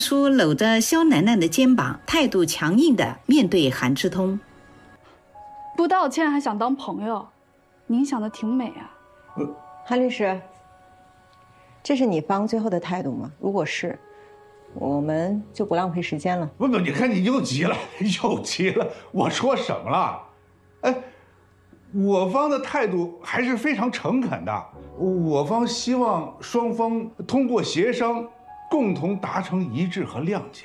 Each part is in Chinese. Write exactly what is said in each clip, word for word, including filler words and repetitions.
叔搂着肖楠楠的肩膀，态度强硬地面对韩志通。 不道歉还想当朋友，您想的挺美啊。 呃、韩律师，这是你方最后的态度吗？如果是，我们就不浪费时间了。 不不，你看你又急了，又急了。我说什么了？哎，我方的态度还是非常诚恳的。我方希望双方通过协商，共同达成一致和谅解。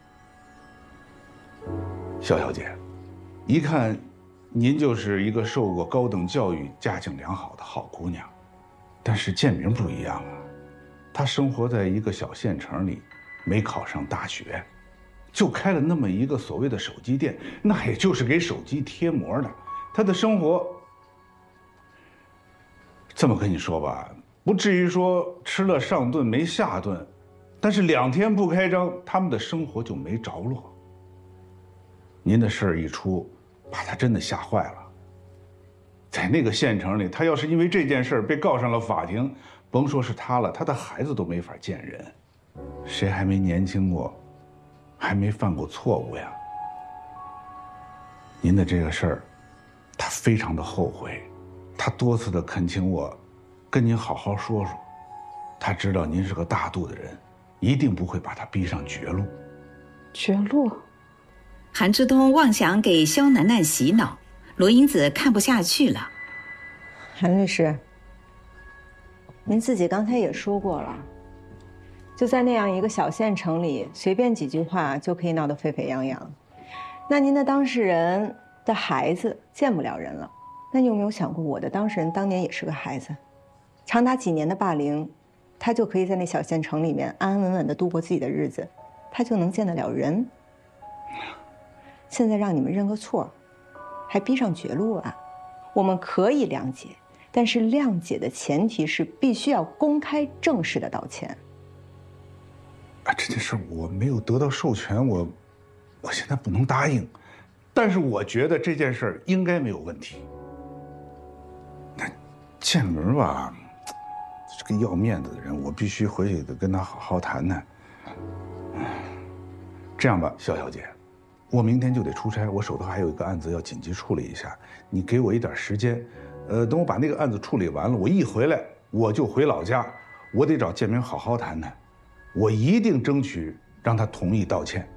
肖小姐，一看您就是一个受过高等教育、家境良好的好姑娘，但是建明不一样啊，他生活在一个小县城里，没考上大学，就开了那么一个所谓的手机店，那也就是给手机贴膜的。他的生活，这么跟你说吧，不至于说吃了上顿没下顿，但是两天不开张，他们的生活就没着落。您的事儿一出，把他真的吓坏了。在那个县城里，他要是因为这件事被告上了法庭，甭说是他了，他的孩子都没法见人。谁还没年轻过，还没犯过错误呀？您的这个事儿，他非常的后悔，他多次的恳请我，跟您好好说说。他知道您是个大度的人，一定不会把他逼上绝路。 绝路？ 韩志东妄想给肖楠楠洗脑，罗英子看不下去了。 韩律师，您自己刚才也说过了，就在那样一个小县城里，随便几句话就可以闹得沸沸扬扬。那您的当事人的孩子见不了人了，那你有没有想过，我的当事人当年也是个孩子，长达几年的霸凌，他就可以在那小县城里面安安稳稳地度过自己的日子，他就能见得了人。现在让你们认个错，还逼上绝路啊！我们可以谅解，但是谅解的前提是必须要公开正式的道歉。 啊，这件事我没有得到授权，我我现在不能答应，但是我觉得这件事应该没有问题。那建明吧，是个要面子的人，我必须回去得跟他好好谈谈。这样吧，肖小姐，我明天就得出差，我手头还有一个案子要紧急处理一下，你给我一点时间，呃，等我把那个案子处理完了，我一回来我就回老家，我得找建明好好谈谈，我一定争取让他同意道歉。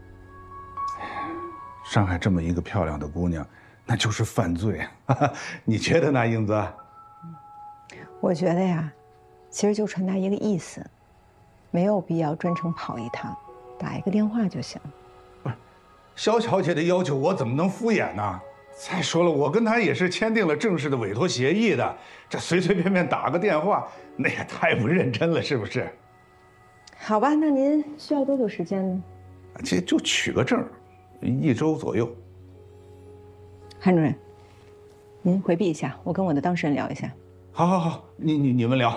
伤害这么一个漂亮的姑娘，那就是犯罪，你觉得呢，英子？ 我觉得呀，其实就传达一个意思，没有必要专程跑一趟，打一个电话就行。 不是，肖小姐的要求我怎么能敷衍呢？再说了，我跟她也是签订了正式的委托协议的，这随随便便打个电话，那也太不认真了，是不是？ 好吧，那您需要多久时间呢？ 这就取个证，一周左右。 韩主任，您回避一下，我跟我的当事人聊一下。 好，好，好，你你你们聊。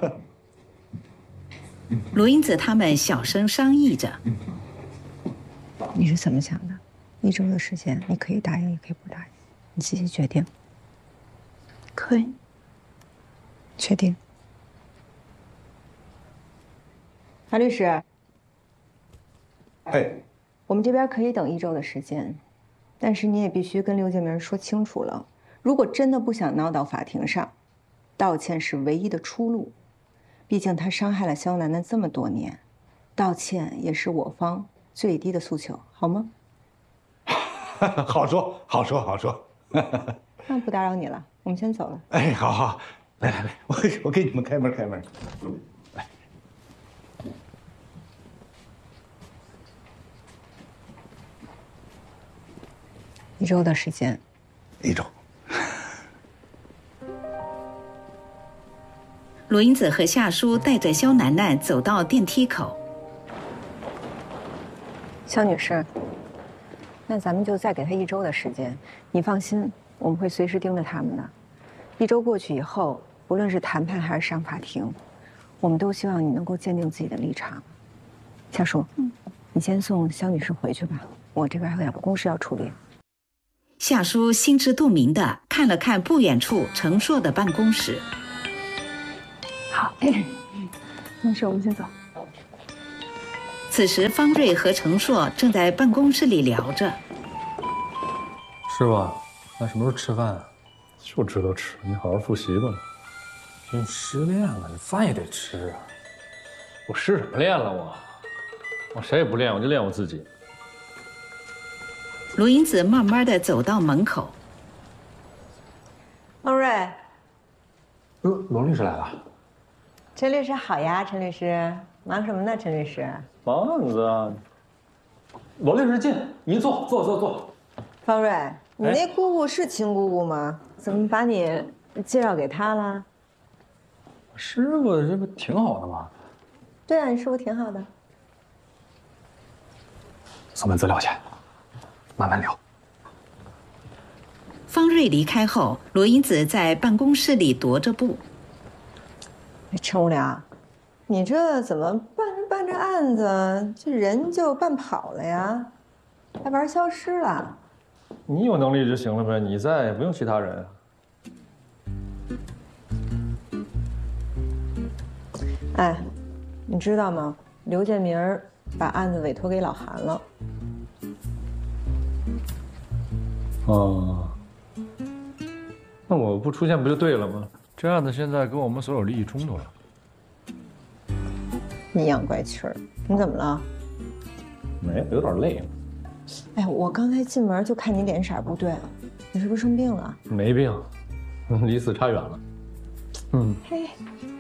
罗英子他们小声商议着。 你是怎么想的？一周的时间，你可以答应，也可以不答应，你自己决定。 可以。 确定。韩律师。 哎。 我们这边可以等一周的时间，但是你也必须跟刘建明说清楚了，如果真的不想闹到法庭上，道歉是唯一的出路。毕竟他伤害了肖楠楠这么多年，道歉也是我方最低的诉求，好吗？ 好说，好说，好说。 那不打扰你了，我们先走了。 哎，好好，来来来，我我给你们开门，开门。来， 一周的时间。 一周。 罗英子和夏叔带着肖楠楠走到电梯口。 肖女士，那咱们就再给她一周的时间。你放心，我们会随时盯着他们的。一周过去以后，不论是谈判还是上法庭，我们都希望你能够坚定自己的立场。夏叔，嗯，你先送肖女士回去吧，我这边还有点公事要处理。 夏叔心知肚明地看了看不远处程硕的办公室。 好，没事，我们先走。 此时，方瑞和程硕正在办公室里聊着。 师傅，那什么时候吃饭啊？ 就知道吃，你好好复习吧。 你失恋了，你饭也得吃啊。我失什么恋了我？我谁也不恋，我就恋我自己。 罗英子慢慢的走到门口。 方瑞， 罗罗律师来了。 陈律师好呀，陈律师，忙什么呢？陈律师， 忙子啊。罗律师进，您坐，坐坐坐。 方瑞，你那姑姑是亲姑姑吗？怎么把你介绍给她了？ 师傅这不挺好的吗？ 对啊，你师傅挺好的。 送份资料去，慢慢聊。 方瑞离开后，罗英子在办公室里踱着步。 陈无良，你这怎么办着办着案子，这人就办跑了呀？还玩消失了？ 你有能力就行了呗，你在不用其他人。 哎，你知道吗？刘建明把案子委托给老韩了。 哦，那我不出现不就对了吗？这案子现在跟我们所有利益冲突了。 阴阳怪气儿，你怎么了？ 没，有点累了。 哎，我刚才进门就看你脸色不对，你是不是生病了？ 没病，离死差远了。嗯， 嘿，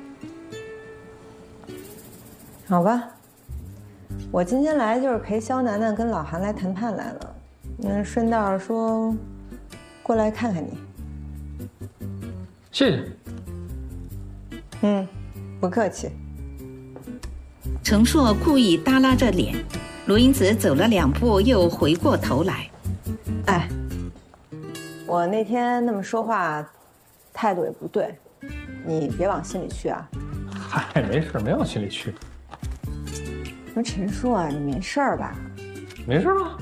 好吧，我今天来就是陪肖楠楠跟老韩来谈判来了，嗯，顺道说过来看看你。 谢谢。 嗯，不客气。 程硕故意耷拉着脸，罗英子走了两步，又回过头来。 哎，我那天那么说话，态度也不对，你别往心里去啊。 嗨，没事，没往心里去。 说陈硕啊，你没事儿吧？ 没事吧？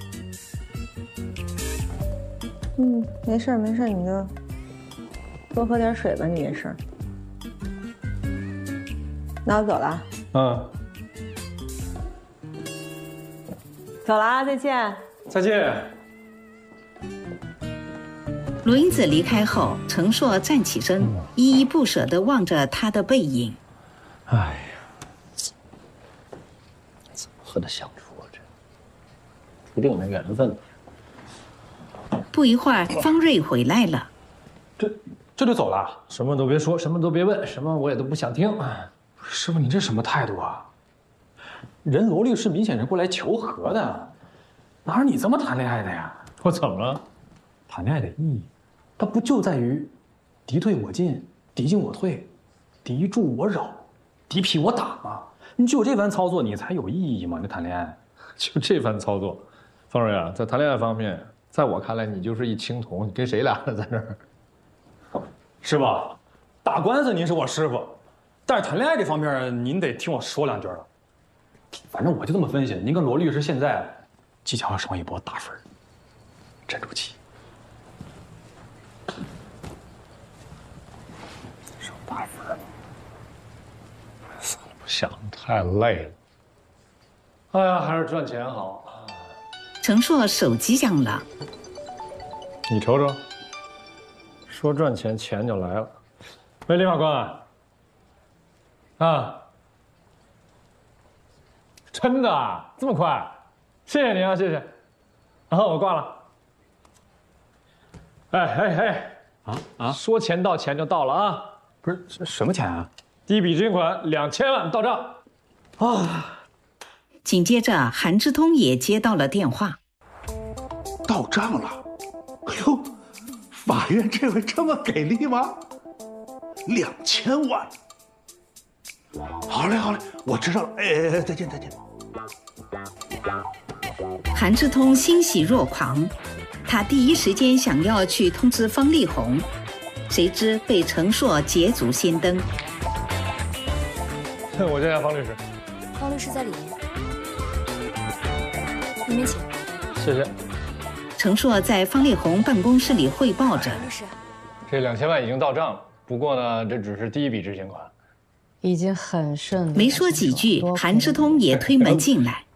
嗯，没事儿没事儿，你就多喝点水吧，你没事儿。那我走了。 嗯， 走了啊，再见。 再见。 罗英子离开后，程硕站起身，依依不舍地望着她的背影。 哎呀，怎么和他相处啊？这注定没缘分。 不一会儿，方瑞回来了。 这这就走了？什么都别说，什么都别问，什么我也都不想听。师傅，你这什么态度啊？人罗律师明显是过来求和的，哪有你这么谈恋爱的呀？我怎么了？谈恋爱的意义，它不就在于敌退我进，敌进我退，敌驻我扰，敌疲我打吗？你只有这番操作，你才有意义嘛？你谈恋爱就这番操作，方瑞啊，在谈恋爱方面，在我看来你就是一青铜，你跟谁俩呢？在这儿？师傅，打官司您是我师傅，但是谈恋爱这方面您得听我说两句了。反正我就这么分析，您跟罗律师现在即将要上一波大分，沉住气。上大分，算了，不想太累了。哎呀，还是赚钱好。 程硕手机响了， 你瞅瞅，说赚钱，钱就来了。喂，李法官。啊。真的啊，这么快？谢谢您啊，谢谢。啊，我挂了。哎哎哎，啊啊！说钱到钱就到了啊！不是什么钱啊？第一笔执行款两千万到账。啊！ 紧接着，韩志通也接到了电话。 到账了！哎呦，法院这回这么给力吗？两千万！好嘞好嘞，我知道了。哎哎哎，再见再见。 韩志通欣喜若狂，他第一时间想要去通知方丽红，谁知被程硕捷足先登。 我见一下方律师。 方律师在里面，里面请。 谢谢。 程硕在方丽红办公室里汇报着： 律师， 这两千万已经到账了，不过呢，这只是第一笔执行款。 已经很顺利。 没说几句，韩之通也推门进来。